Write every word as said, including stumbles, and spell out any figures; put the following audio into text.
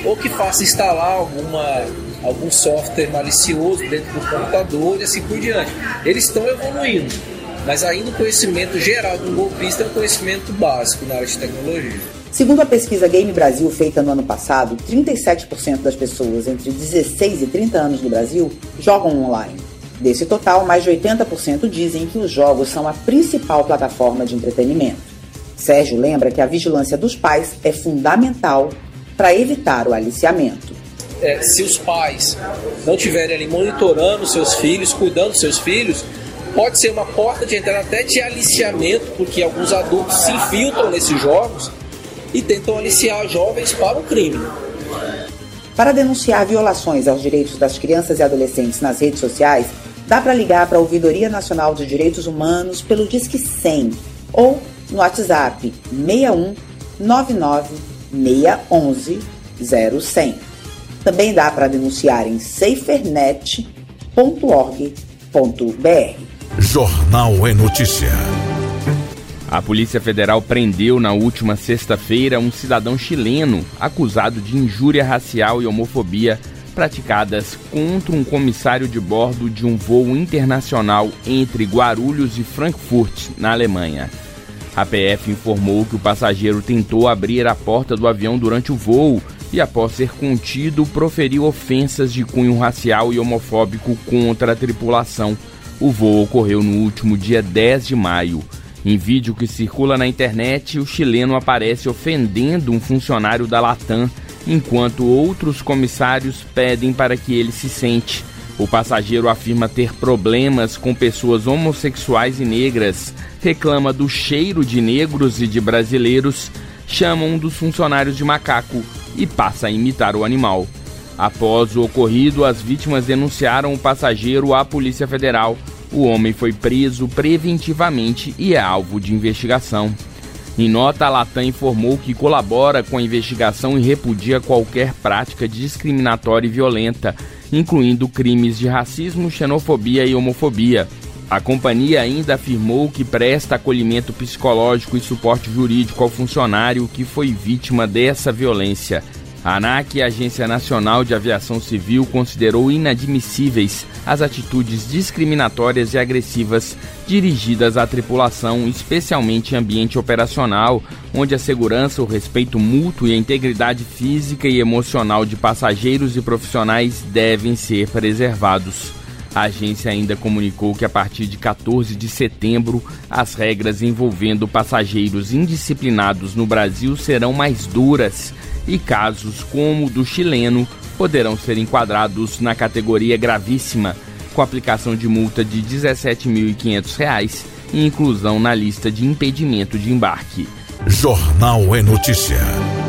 ou que faça instalar alguma, algum software malicioso dentro do computador e assim por diante. Eles estão evoluindo, mas ainda o conhecimento geral de um golpista é um conhecimento básico na área de tecnologia. Segundo a pesquisa Game Brasil feita no ano passado, trinta e sete por cento das pessoas entre dezesseis e trinta anos no Brasil jogam online. Desse total, mais de oitenta por cento dizem que os jogos são a principal plataforma de entretenimento. Sérgio lembra que a vigilância dos pais é fundamental para evitar o aliciamento. É, se os pais não estiverem ali monitorando seus filhos, cuidando dos seus filhos, pode ser uma porta de entrada até de aliciamento, porque alguns adultos se infiltram nesses jogos e tentam aliciar jovens para o crime. Para denunciar violações aos direitos das crianças e adolescentes nas redes sociais, dá para ligar para a Ouvidoria Nacional de Direitos Humanos pelo Disque cem ou no WhatsApp seis um nove nove seis um um zero cem. Também dá para denunciar em safernet ponto org ponto br. Jornal é Notícia. A Polícia Federal prendeu na última sexta-feira um cidadão chileno acusado de injúria racial e homofobia praticadas contra um comissário de bordo de um voo internacional entre Guarulhos e Frankfurt, na Alemanha. A P F informou que o passageiro tentou abrir a porta do avião durante o voo e, após ser contido, proferiu ofensas de cunho racial e homofóbico contra a tripulação. O voo ocorreu no último dia dez de maio. Em vídeo que circula na internet, o chileno aparece ofendendo um funcionário da Latam, enquanto outros comissários pedem para que ele se sente. O passageiro afirma ter problemas com pessoas homossexuais e negras, reclama do cheiro de negros e de brasileiros, chama um dos funcionários de macaco e passa a imitar o animal. Após o ocorrido, as vítimas denunciaram o passageiro à Polícia Federal. O homem foi preso preventivamente e é alvo de investigação. Em nota, a Latam informou que colabora com a investigação e repudia qualquer prática discriminatória e violenta, incluindo crimes de racismo, xenofobia e homofobia. A companhia ainda afirmou que presta acolhimento psicológico e suporte jurídico ao funcionário que foi vítima dessa violência. A ANAC, a Agência Nacional de Aviação Civil, considerou inadmissíveis as atitudes discriminatórias e agressivas dirigidas à tripulação, especialmente em ambiente operacional, onde a segurança, o respeito mútuo e a integridade física e emocional de passageiros e profissionais devem ser preservados. A agência ainda comunicou que a partir de quatorze de setembro, as regras envolvendo passageiros indisciplinados no Brasil serão mais duras e casos como o do chileno poderão ser enquadrados na categoria gravíssima, com aplicação de multa de dezessete mil e quinhentos reais e inclusão na lista de impedimento de embarque. Jornal é Notícia.